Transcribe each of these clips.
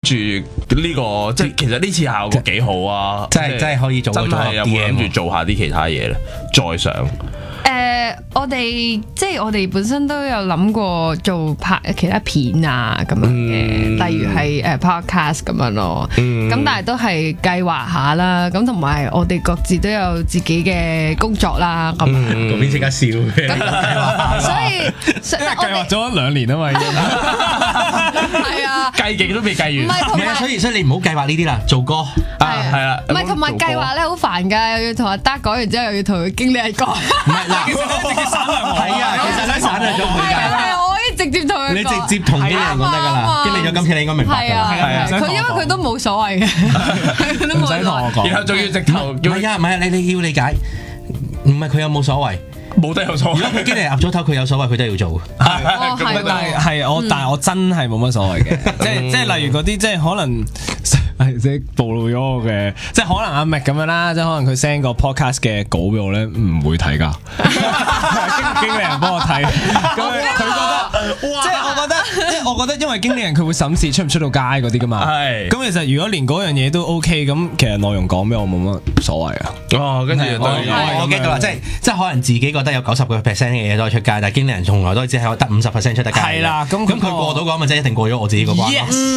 呢個即係其實呢次效果幾好啊！ 真係可以做到真係有冇諗住做下啲其他嘢咧？再上我哋本身都有諗過做拍其他片啊咁樣嘅，例如係podcast 咁樣咯。咁但係都係計劃下啦。咁同埋我哋各自都有自己嘅工作啦。咁嗰邊即刻笑嘅， 所以計劃咗2年啊嘛，已經係啊， 計極都未計完。 唔係啊，所以你唔好計劃呢啲啦，做歌係啦， 唔係同埋計劃咧好煩㗎，又要同阿德講完之後又要同佢經理人講。 唔係嗱，係啊，其實咧省略咗佢㗎。 我可以直接同佢講， 你直接同經理人講得㗎啦。經理咗今次你應該明白㗎啦。 係啊，佢因為佢都冇所謂嘅，佢都唔冇使同我講。 然後仲要直頭唔係啊，你要理解，唔係佢有冇所謂。 冇得有錯。 如果佢經理人岌咗頭，佢有所謂，佢都要做。 但係我真係冇乜所謂嘅，即係例如嗰啲即係可能即係暴露咗我嘅，即係可能阿 Mac 咁樣啦，即係可能佢 send 個 podcast 嘅稿俾我咧，唔會睇㗎，經理人幫我睇，咁佢覺得，即係我覺得，因為經理人佢會審視出唔出到街嗰啲㗎嘛， 係。 咁其實如果連嗰樣嘢都 OK，咁其實內容講俾我冇乜所謂啊。 哦，跟住我記到啦，即係可能自己覺得有90% 嘅嘢都可以出街，但係經理人從來都只係得50% 出得街。 係啦，咁佢過到嗰咪即係一定過咗我自己個關。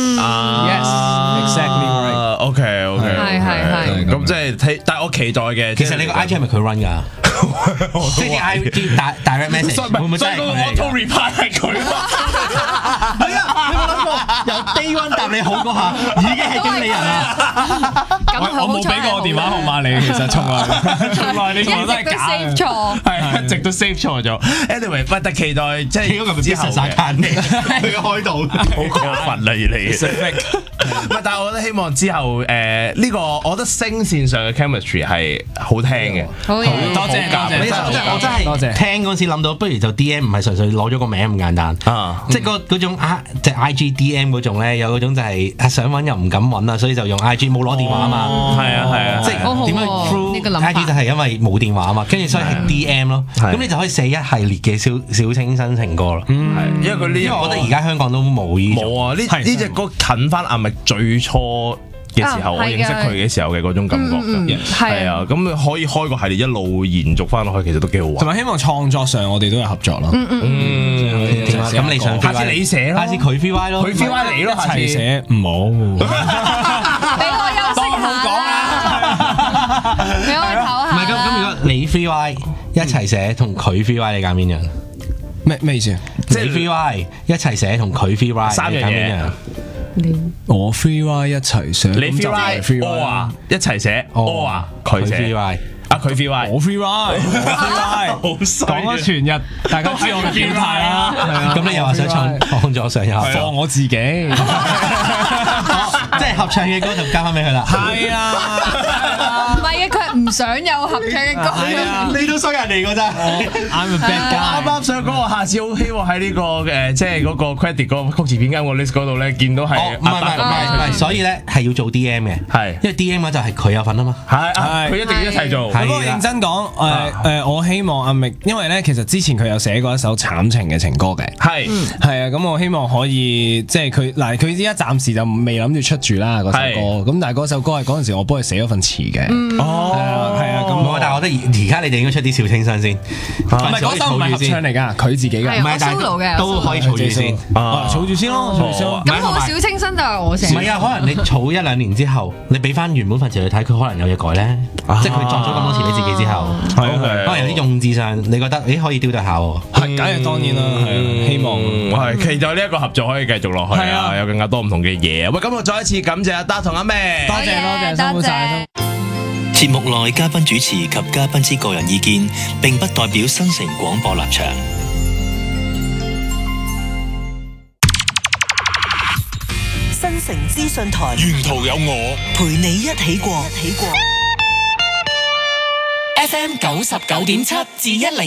Yes，exactly right。 OK， 係咁即係睇，但係我期待嘅。 其實你個 IG 係咪佢 run 㗎？即係啲 IG direct message 會唔會真係佢嚟㗎？ auto reply 係佢。 係啊，你有冇諗過由 day one 答你好嗰下已經係經理人啦？ 我冇俾過我電話號碼你，其實從來呢個都係假嘅， 係一直都 save 錯咗。Anyway，不得期待即係嗰個之後曬間嘅，佢開到好過分啦，而你。唔係，但係我覺得希望之後呢個，我覺得聲線上嘅 chemistry 係好聽嘅。 好嘢， 多謝。 我真係聽嗰陣時諗到，不如就 DM 唔係純粹攞咗個名咁簡單啊！即係嗰種即係 IG DM 嗰種咧，有嗰種就係想揾又唔敢揾啊，所以就用 IG 冇攞電話啊嘛。 係啊， 即係點樣 through IG 就係因為冇電話啊嘛，跟住所以係 DM 咯。咁你就可以寫一系列嘅小清新情歌咯。 因為佢呢， 我覺得而家香港都冇啊！呢隻歌近翻阿咪最初嘅時候，我認識佢嘅時候嘅嗰種感覺㗎，係啊，咁可以開個系列一路延續翻落去，其實都幾好玩。 同埋希望創作上我哋都有合作咯。 咁你想下次你寫咯， 下次佢 free 咯， 佢 free 你咯， 一齊寫唔好。 俾我休息下啦，俾我唞下。 唔係咁，如果你 free 一齊寫同佢 free 你揀邊樣？ 咩意思？ 即係 free 一齊寫同佢 free 三樣嘢。 我 free Y 一齊寫， 你 free Y， 我啊一齊寫，我啊佢寫 free Y， 佢 free Y， 我 free Y， 好衰， 講咗全日，大家知我嘅表態啦。係啊， 咁你又話想創作上又放我自己，即係合唱嘅歌就交翻俾佢啦。 係啊， 唔係啊，佢唔想有合唱嘅歌。 你都衰人嚟㗎咋？ I'm a bad guy。 啱啱想講，我下次好希望喺呢個即係嗰個 credit 嗰個曲詞編監個 list 嗰度咧，見到係唔係，所以咧係要做 DM 嘅，係因為 DM 就係佢有份啊嘛， 係佢一定要一齊做。 不過認真講，我希望阿明，因為咧其實之前佢有寫過一首慘情嘅情歌嘅，係啊，咁我希望可以即係佢依家暫時就未諗住出住啦嗰首歌，咁但係嗰首歌係嗰陣時我幫佢寫咗份詞嘅，係啊，咁但係我覺得而家你哋應該出啲小清新先， 唔係嗰首唔係合唱嚟㗎，佢自己㗎， 唔係 solo 嘅， 都可以儲住先， 儲住先咯，儲住先。 咁我小清新就係我寫， 唔係啊，可能你儲1-2年之後，你俾翻原本份詞去睇，佢可能有嘢改咧，即係佢作咗咁多詞俾自己之後，可能有啲用字上你覺得可以丟對下喎， 係梗係當然啦，係希望我係期待呢一個合作可以繼續落去啊，有更加多唔同嘅嘢。喂，咁我再一次感謝阿德同阿咩， 多謝，辛苦晒。 節目內嘉賓主持及嘉賓之個人意見，並不代表新城廣播立場。 新城資訊台， 沿途有我陪你一起過。 FM 99.7至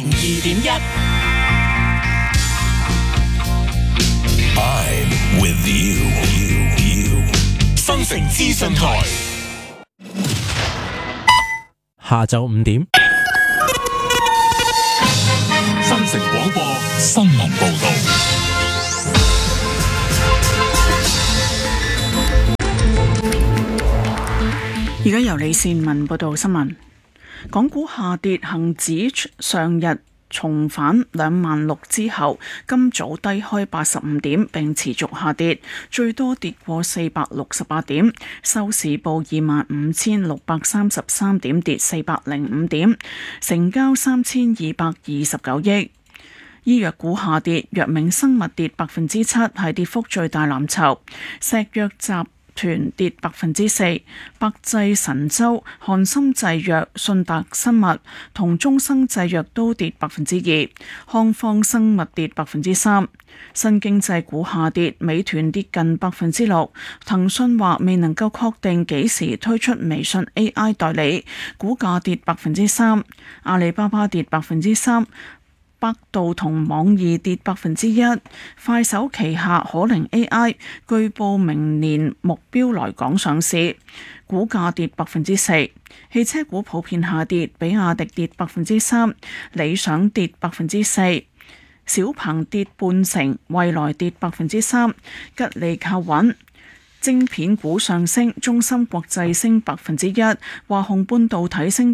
102.1。I'm with you。新城資訊台。 下晝5點， 新城廣播新聞報導。 而家由李善文報道新聞。港股下跌，恒指上日重返26,000之後，今早低開85點並持續下跌，最多跌過468點，收市報25,633點，跌405點，成交3,229億。醫藥股下跌，藥明生物跌7%，係跌幅最大藍籌，石藥集團跌4%，百濟神州、漢森製藥、信達生物同中生製藥都跌2%，康方生物跌3%。新經濟股下跌，美團跌近6%，騰訊話未能夠確定幾時推出微信 AI 代理，股價跌3%，阿里巴巴跌3%。百度同網易跌1%，快手旗下可靈 AI 據報明年目標來港上市，股價跌4%。汽車股普遍下跌，比亞迪跌3%，理想跌4%，小鵬跌半成，蔚來跌3%，吉利靠穩。晶片股上升，中芯國際升1%，華虹半導體升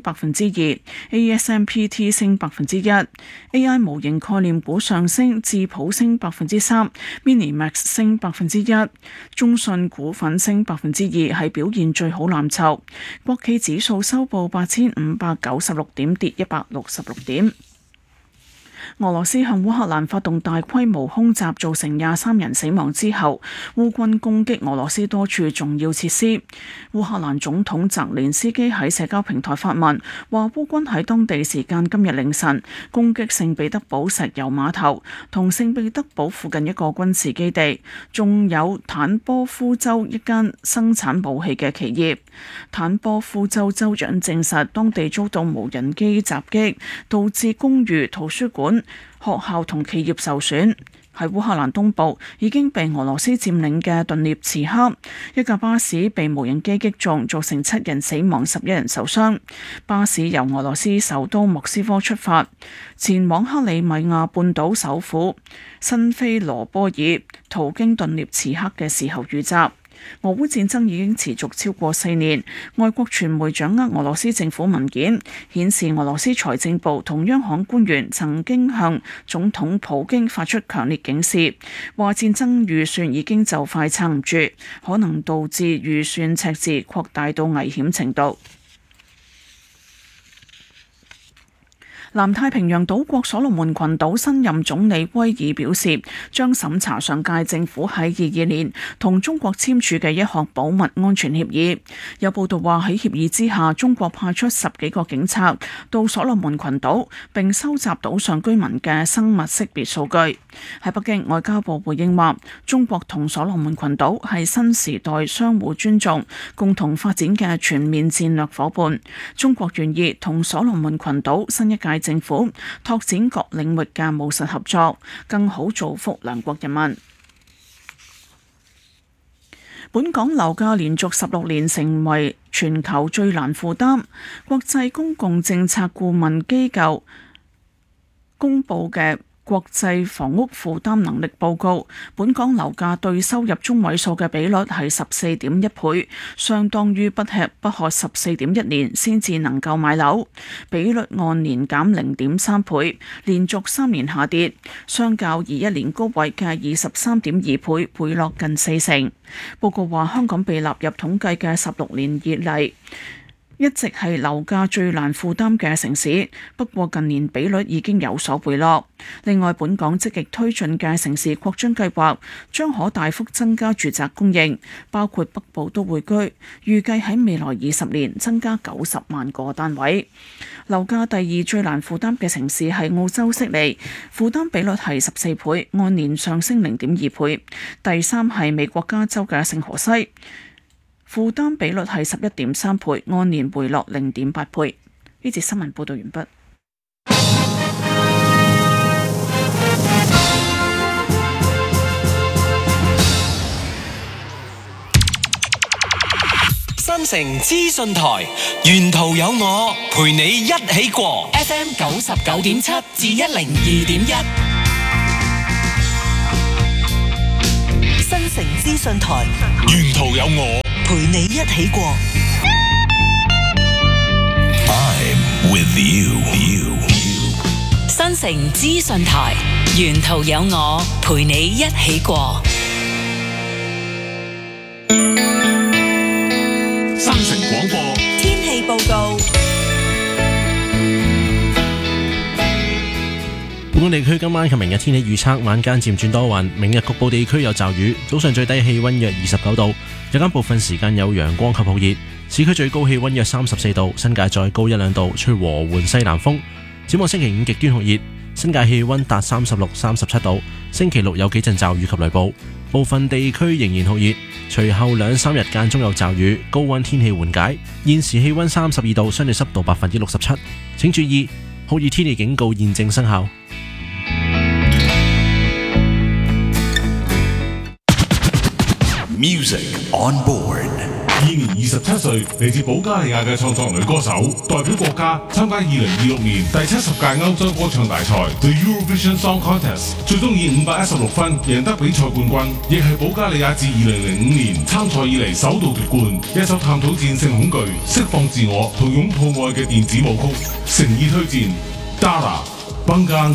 2%，ASMPT 升1%，AI 模型概念股上升，智譜升3%，Minimax 升1%，中信股份升2%，係表現最好藍籌。國企指數收報8596點，跌166點。俄羅斯向烏克蘭發動大規模空襲，造成23人死亡之後，烏軍攻擊俄羅斯多處重要設施。烏克蘭總統澤連斯基喺社交平台發文，話烏軍喺當地時間今日凌晨攻擊聖彼得堡石油碼頭同聖彼得堡附近一個軍事基地，仲有坦波夫州一間生產武器嘅企業。坦波夫州州長證實，當地遭到無人機襲擊，導致公寓、圖書館、學校同企業受損。喺烏克蘭東部已經被俄羅斯佔領嘅頓涅茨克，一架巴士被無人機擊中，造成7人死亡、11人受傷。巴士由俄羅斯首都莫斯科出發，前往克里米亞半島首府新菲羅波爾，途經頓涅茨克嘅時候遇襲。俄烏戰爭已經持續超過4年，外國傳媒掌握俄羅斯政府文件，顯示俄羅斯財政部同央行官員曾經向總統普京發出強烈警示，話戰爭預算已經就快撐唔住，可能導致預算赤字擴大到危險程度。南太平洋島國所羅門群島新任總理威爾表示，將審查上屆政府喺22年同中國簽署嘅一項保密安全協議。有報道話喺協議之下，中國派出10幾個警察到所羅門群島，並收集島上居民嘅生物識別數據。喺北京，外交部回應話，中國同所羅門群島係新時代相互尊重、共同發展嘅全面戰略夥伴。中國願意同所羅門群島新一屆政府拓展各領域嘅務實合作，更好造福兩國人民。本港樓價連續16年成為全球最難負擔。國際公共政策顧問機構公布嘅國際房屋負擔能力報告，本港樓價對收入中位數嘅比率係14.1倍，相當於不吃不喝14.1年先至能夠買樓，比率按年減0.3倍，連續3年下跌，相較21年高位嘅23.2倍，回落近40%。報告話，香港被納入統計嘅16年以嚟，一直係樓價最難負擔嘅城市，不過近年比率已經有所回落。另外，本港積極推進嘅城市擴張計劃將可大幅增加住宅供應，包括北部都會區，預計喺未來20年增加90萬個單位。樓價第二最難負擔嘅城市係澳洲悉尼，負擔比率係14倍，按年上升0.2倍。第三係美國加州嘅聖荷西，負擔比率係11.3倍，按年回落0.8倍。呢節新聞報導完畢。 新城資訊台，沿途有我陪你一起過。FM 99.7至102.1。 新城資訊台， 沿途有我陪你一起過。 with you。 新城資訊台，沿途有我陪你一起過。 新城廣播天氣報告。 本港地區今晚及明日天氣預測：晚間漸轉多雲，明日局部地區有驟雨，早上最低氣溫約29度，日間部分時間有陽光及酷熱，市區最高氣溫約34度，新界再高1-2度，吹和緩西南風。展望星期五極端酷熱，新界氣溫達36、37度，星期六有幾陣驟雨及雷暴，部分地區仍然酷熱，隨後2-3日間中有驟雨，高溫天氣緩解。現時氣溫32度，相對濕度67%，請注意酷熱天氣警告現正生效。 Music on board。現年27歲，嚟自保加利亞嘅創作女歌手，代表國家參加2026年第70屆歐洲歌唱大賽 The Eurovision Song Contest， 最終以516分贏得比賽冠軍，亦係保加利亞自2005年參賽以嚟首度奪冠。一首探討戰勝恐懼、釋放自我同擁抱愛嘅電子舞曲，誠意推薦 Dara Bunga。